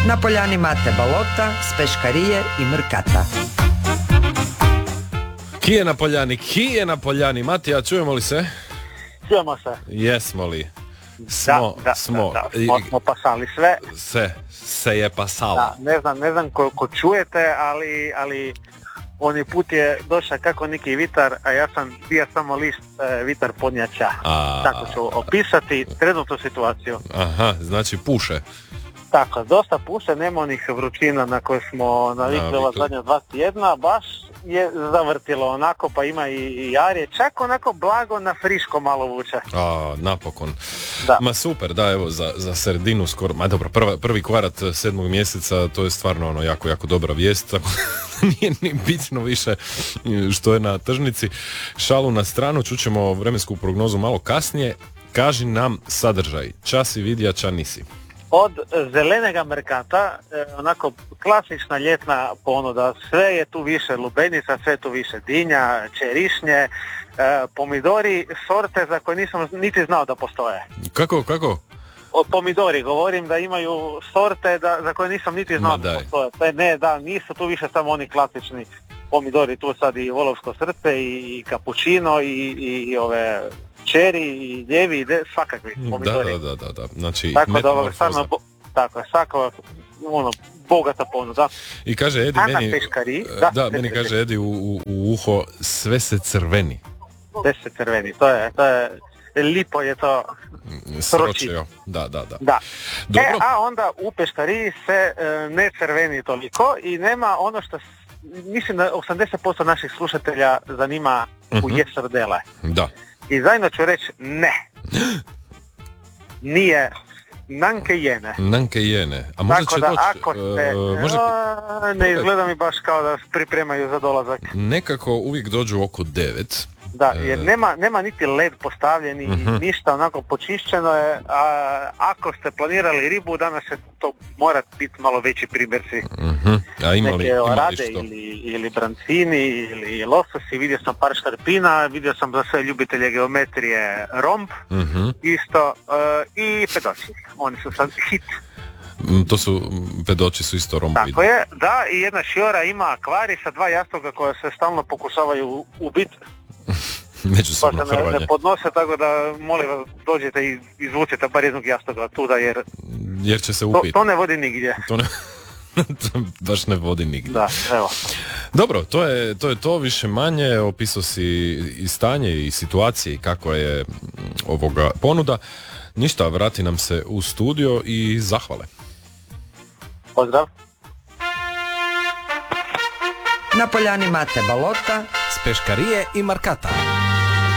Na poljani Mate Balota, s peškarije i Mrkata. Kije na poljani. Matija, čujemo li se? Čujemo se. Jesmo li? Smo pasali sve. Se je pasala. Da, ne znam ko čujete, ali oni put je došao kako neki vitar, a ja sam bio samo list vitar podnjača. Tako ću opisati trenutnu situaciju. Aha, znači puše. Tako, dosta puše, nema onih vrućina na koje smo navikli ova zadnja 2 tjedna, baš je zavrtilo onako, pa ima i jarje, čak onako blago na friško malo vuče. Napokon. Da. Ma super, da, evo, za sredinu skoro, ma dobro, prvi kvarat 7. mjeseca, to je stvarno ono jako, jako dobra vijest, tako nije ni bitno više što je na tržnici. Šalu na stranu, čućemo vremensku prognozu malo kasnije. Kaži nam sadržaj, ča si vidja, ča nisi. Od zelenega Mrkata, onako klasična ljetna ponuda, sve je tu više lubenica, sve je tu više dinja, čerišnje, pomidori, sorte za koje nisam niti znao da postoje. Kako? O pomidori govorim da imaju sorte za koje nisam niti znao da postoje. Nisu tu više samo oni klasični pomidori, tu sad i volovsko srce i kapućino i ove čeri i ljevi, svakakvi pomidori. Da. Znači, tako da ovo stvarno, svako bogata ponuda. I kaže Edi meni kaže Edi u uho, sve se crveni. Sve se crveni, to je lipo je to sročio. Da. Dobro. A onda u peškariji se ne crveni toliko i nema ono što mislim da 80% naših slušatelja zanima u srdele. Da. I zajedno ću reći ne. Nije nanke jene. A možda će doći... Ako ste... ne izgleda mi baš kao da pripremaju za dolazak. Nekako uvijek dođu oko 9. Da, jer nema niti led postavljeni, ništa onako počišćeno je, a ako ste planirali ribu, danas će to mora biti malo veći primjerci. A neke orade ili brancini ili lososi, vidio sam par škarpina, vidio sam za sve ljubitelje geometrije romb, isto, i pedoči, oni su sad hit. To su, pedoči su isto rombovi. Tako je, da, i jedna šiora ima akvari sa 2 jastoga koja se stalno pokušavaju ubiti. Međusobno hrvanje. Ne podnose, tako da molim vas dođete i izvučete bar jednog jastoga tuda jer će se upiti. To ne vodi nigdje. To baš ne vodi nigdje. Da, evo. Dobro, to je to više manje, opisao si i stanje i situacije i kako je ovoga ponuda. Ništa, vrati nam se u studio i zahvale. Pozdrav. Na poljani Mate Balota, s peškarije i Mrkata.